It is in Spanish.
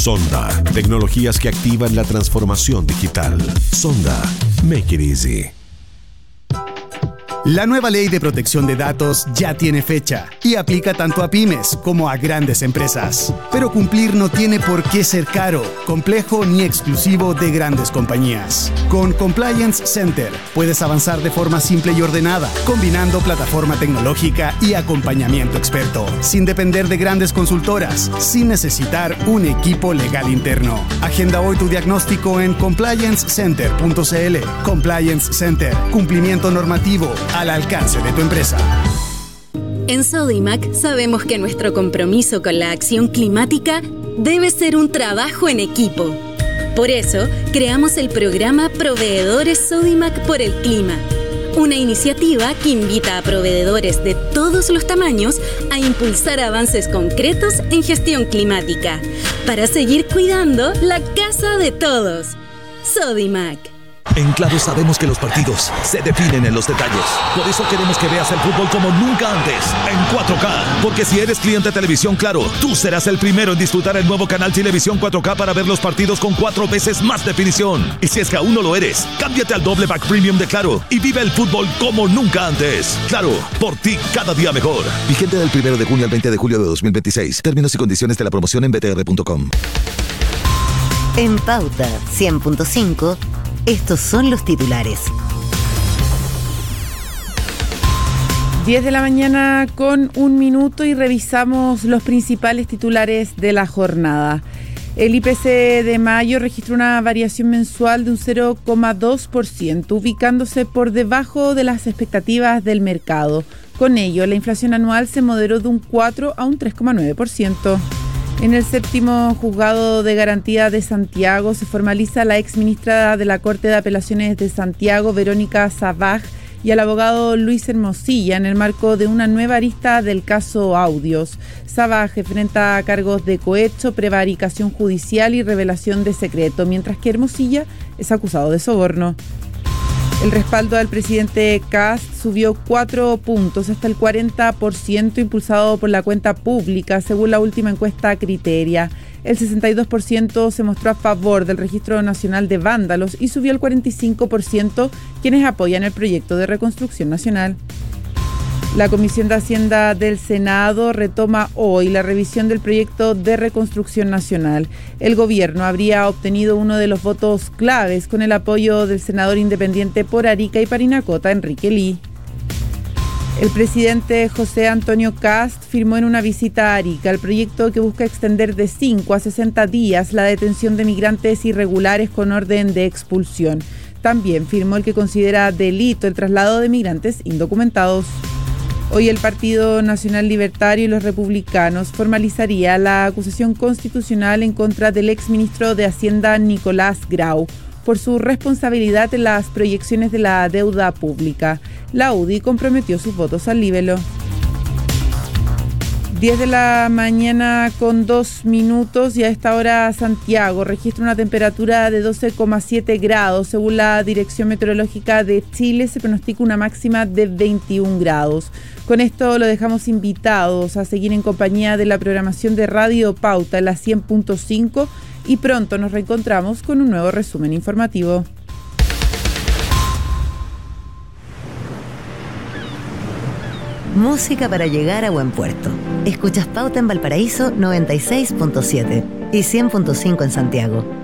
Sonda, tecnologías que activan la transformación digital. Sonda, make it easy. La nueva ley de protección de datos ya tiene fecha y aplica tanto a pymes como a grandes empresas. Pero cumplir no tiene por qué ser caro, complejo ni exclusivo de grandes compañías. Con Compliance Center puedes avanzar de forma simple y ordenada, combinando plataforma tecnológica y acompañamiento experto, sin depender de grandes consultoras, sin necesitar un equipo legal interno. Agenda hoy tu diagnóstico en compliancecenter.cl. Compliance Center, cumplimiento normativo al alcance de tu empresa. En Sodimac sabemos que nuestro compromiso con la acción climática debe ser un trabajo en equipo. Por eso, creamos el programa Proveedores Sodimac por el Clima, una iniciativa que invita a proveedores de todos los tamaños a impulsar avances concretos en gestión climática, para seguir cuidando la casa de todos. Sodimac. En Claro sabemos que los partidos se definen en los detalles. Por eso queremos que veas el fútbol como nunca antes, en 4K. Porque si eres cliente de Televisión Claro, tú serás el primero en disfrutar el nuevo canal Televisión 4K para ver los partidos con 4 veces más definición. Y si es que aún no lo eres, cámbiate al doble pack premium de Claro y vive el fútbol como nunca antes. Claro, por ti cada día mejor. Vigente del 1 de junio al 20 de julio de 2026. Términos y condiciones de la promoción en btr.com. En Pauta 100.5, estos son los titulares. 10 de la mañana con 1 minuto y revisamos los principales titulares de la jornada. El IPC de mayo registró una variación mensual de un 0,2%, ubicándose por debajo de las expectativas del mercado. Con ello, la inflación anual se moderó de un 4 a un 3,9%. En el séptimo juzgado de garantía de Santiago se formaliza la exministra de la Corte de Apelaciones de Santiago, Verónica Savaj, y al abogado Luis Hermosilla en el marco de una nueva arista del caso Audios. Savaj enfrenta cargos de cohecho, prevaricación judicial y revelación de secreto, mientras que Hermosilla es acusado de soborno. El respaldo al presidente Kast subió 4 puntos hasta el 40%, impulsado por la cuenta pública, según la última encuesta Criteria. El 62% se mostró a favor del Registro Nacional de Vándalos y subió el 45% quienes apoyan el proyecto de reconstrucción nacional. La Comisión de Hacienda del Senado retoma hoy la revisión del proyecto de reconstrucción nacional. El gobierno habría obtenido uno de los votos claves con el apoyo del senador independiente por Arica y Parinacota, Enrique Ly. El presidente José Antonio Kast firmó en una visita a Arica el proyecto que busca extender de 5 a 60 días la detención de migrantes irregulares con orden de expulsión. También firmó el que considera delito el traslado de migrantes indocumentados. Hoy el Partido Nacional Libertario y los republicanos formalizaría la acusación constitucional en contra del exministro de Hacienda Nicolás Grau por su responsabilidad en las proyecciones de la deuda pública. La UDI comprometió sus votos al libelo. 10 de la mañana con 2 minutos y a esta hora Santiago registra una temperatura de 12,7 grados. Según la Dirección Meteorológica de Chile, se pronostica una máxima de 21 grados. Con esto lo dejamos invitados a seguir en compañía de la programación de Radio Pauta en la 100.5 y pronto nos reencontramos con un nuevo resumen informativo. Música para llegar a buen puerto. Escuchas Pauta en Valparaíso 96.7 y 100.5 en Santiago.